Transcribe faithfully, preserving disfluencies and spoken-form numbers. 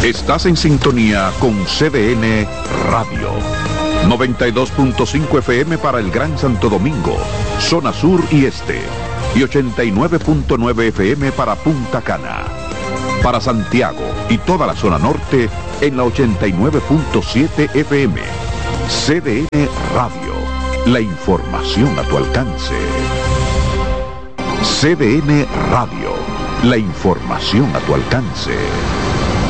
Estás en sintonía con C D N Radio. noventa y dos punto cinco F M para el Gran Santo Domingo, zona sur y este. Y ochenta y nueve punto nueve F M para Punta Cana. Para Santiago y toda la zona norte en la ochenta y nueve punto siete F M. C D N Radio. La información a tu alcance. C D N Radio. La información a tu alcance.